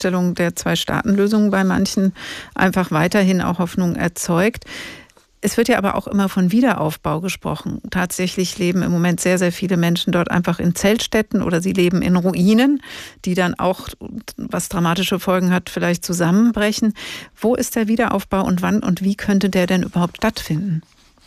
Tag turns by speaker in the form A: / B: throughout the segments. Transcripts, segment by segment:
A: Vorstellung der Zwei-Staaten-Lösung bei manchen einfach weiterhin auch Hoffnung erzeugt. Es wird ja aber auch immer von Wiederaufbau gesprochen. Tatsächlich leben im Moment sehr, sehr viele Menschen dort einfach in Zeltstätten oder sie leben in Ruinen, die dann auch, was dramatische Folgen hat, vielleicht zusammenbrechen. Wo ist der Wiederaufbau und wann und wie könnte der denn überhaupt stattfinden?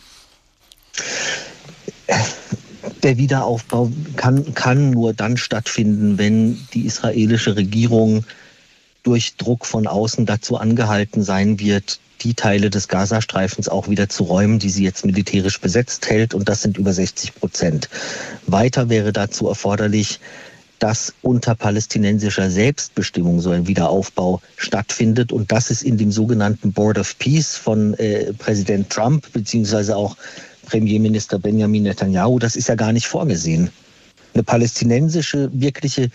B: Der Wiederaufbau kann nur dann stattfinden, wenn die israelische Regierung durch Druck von außen dazu angehalten sein wird, die Teile des Gazastreifens auch wieder zu räumen, die sie jetzt militärisch besetzt hält. Und das sind über 60%. Weiter wäre dazu erforderlich, dass unter palästinensischer Selbstbestimmung so ein Wiederaufbau stattfindet. Und das ist in dem sogenannten Board of Peace von Präsident Trump beziehungsweise auch Premierminister Benjamin Netanyahu, das ist ja gar nicht vorgesehen. Eine palästinensische, wirkliche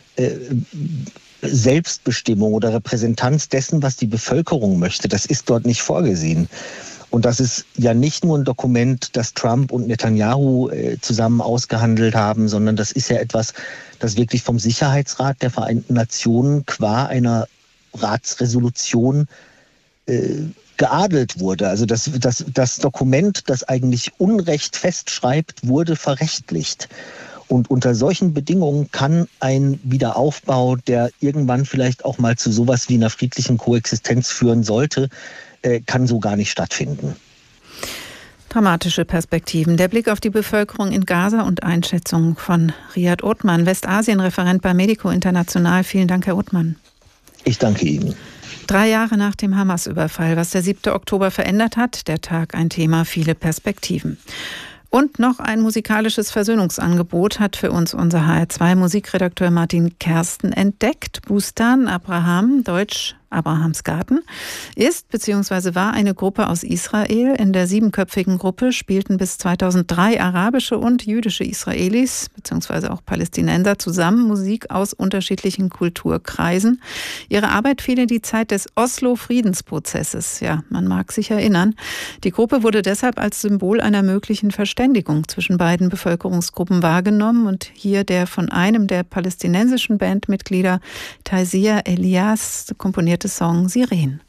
B: Selbstbestimmung oder Repräsentanz dessen, was die Bevölkerung möchte, das ist dort nicht vorgesehen. Und das ist ja nicht nur ein Dokument, das Trump und Netanyahu zusammen ausgehandelt haben, sondern das ist ja etwas, das wirklich vom Sicherheitsrat der Vereinten Nationen qua einer Ratsresolution geadelt wurde. Also das Dokument, das eigentlich Unrecht festschreibt, wurde verrechtlicht. Und unter solchen Bedingungen kann ein Wiederaufbau, der irgendwann vielleicht auch mal zu sowas wie einer friedlichen Koexistenz führen sollte, kann so gar nicht stattfinden.
A: Dramatische Perspektiven. Der Blick auf die Bevölkerung in Gaza und Einschätzung von Riyad Othman, Westasien-Referent bei Medico International. Vielen Dank, Herr Othman.
B: Ich danke Ihnen.
A: 3 Jahre nach dem Hamas-Überfall, was der 7. Oktober verändert hat, der Tag ein Thema, viele Perspektiven. Und noch ein musikalisches Versöhnungsangebot hat für uns unser HR2-Musikredakteur Martin Kersten entdeckt. Bustan Abraham, deutsch Abrahams Garten, ist bzw. war eine Gruppe aus Israel. In der 7-köpfigen Gruppe spielten bis 2003 arabische und jüdische Israelis bzw. auch Palästinenser zusammen Musik aus unterschiedlichen Kulturkreisen. Ihre Arbeit fiel in die Zeit des Oslo-Friedensprozesses. Ja, man mag sich erinnern. Die Gruppe wurde deshalb als Symbol einer möglichen Verständigung zwischen beiden Bevölkerungsgruppen wahrgenommen und hier der von einem der palästinensischen Bandmitglieder, Taysir Elias, komponierte Song Siren.